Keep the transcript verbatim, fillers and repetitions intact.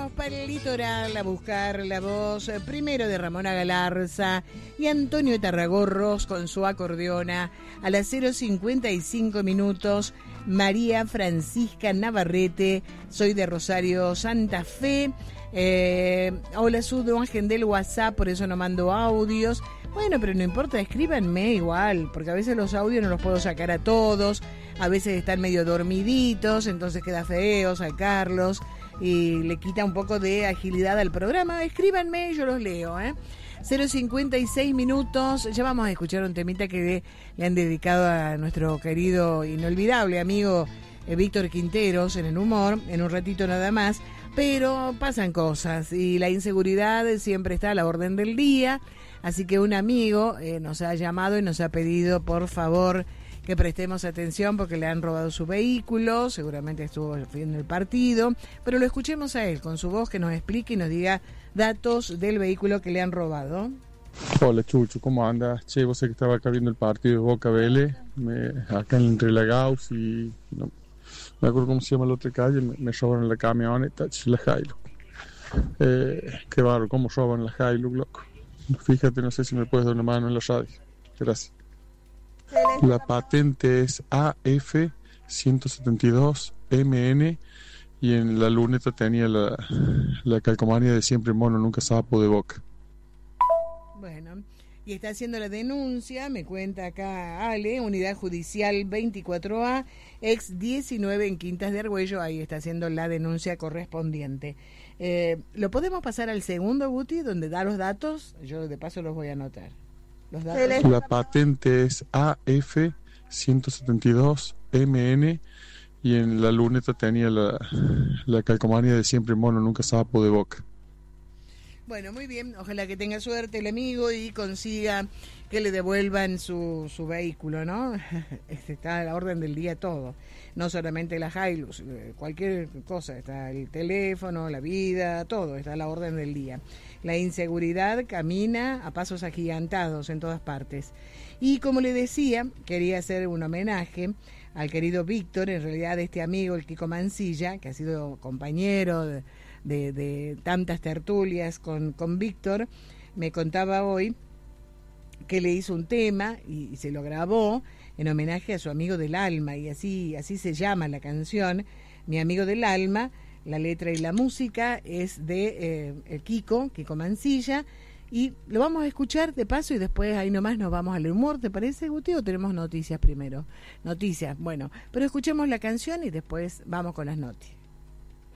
vamos para el litoral a buscar la voz eh, primero de Ramona Galarza y Antonio Tarragorros con su acordeona. A las cero cincuenta y cinco minutos, María Francisca Navarrete, soy de Rosario, Santa Fe. Eh, hola, Sudo Ángel del WhatsApp, por eso no mando audios. Bueno, pero no importa, escríbanme igual, porque a veces los audios no los puedo sacar a todos, a veces están medio dormiditos, entonces queda feo sacarlos y le quita un poco de agilidad al programa. Escríbanme, yo los leo, ¿eh? cero cincuenta y seis minutos, ya vamos a escuchar un temita que le han dedicado a nuestro querido, inolvidable amigo eh, Víctor Quinteros en el humor, en un ratito nada más, pero pasan cosas y la inseguridad siempre está a la orden del día. Así que un amigo eh, nos ha llamado y nos ha pedido por favor que prestemos atención porque le han robado su vehículo, seguramente estuvo viendo el partido, pero lo escuchemos a él con su voz, que nos explique y nos diga datos del vehículo que le han robado. Hola Chucho, ¿cómo andas? Che, vos sé que estaba acá viendo el partido de Boca Vélez, me, acá entre la Gauss y no me acuerdo cómo se llama la otra calle, me, me robaron la camioneta, la Hilux. Eh, qué barro, cómo roban la Hilux, loco. Fíjate, no sé si me puedes dar una mano en la radio. Gracias. La patente es A F ciento setenta y dos M N y en la luneta tenía la, la calcomanía de siempre mono, nunca sapo de Boca. Bueno, y está haciendo la denuncia, me cuenta acá Ale, unidad judicial veinticuatro A, ex diecinueve en Quintas de Argüello, ahí está haciendo la denuncia correspondiente. Eh, ¿Lo podemos pasar al segundo, Guti, donde da los datos? Yo de paso los voy a anotar. Los datos. La patente es A F ciento setenta y dos M N y en la luneta tenía la, la calcomanía de siempre mono, nunca sapo de Boca. Bueno, muy bien, ojalá que tenga suerte el amigo y consiga que le devuelvan su, su vehículo, ¿no? Está a la orden del día todo, no solamente la Hilux, cualquier cosa, está el teléfono, la vida, todo está a la orden del día. La inseguridad camina a pasos agigantados en todas partes. Y como le decía, quería hacer un homenaje al querido Víctor, en realidad este amigo, el Kiko Mancilla, que ha sido compañero de De, de tantas tertulias con, con Víctor. Me contaba hoy que le hizo un tema y, y se lo grabó en homenaje a su amigo del alma, y así, así se llama la canción, Mi amigo del alma. La letra y la música es de eh, el Kiko, Kiko Mancilla, y lo vamos a escuchar de paso y después ahí nomás nos vamos al humor, ¿te parece, Guti? ¿O tenemos noticias primero? Noticias, bueno, pero escuchemos la canción y después vamos con las noticias.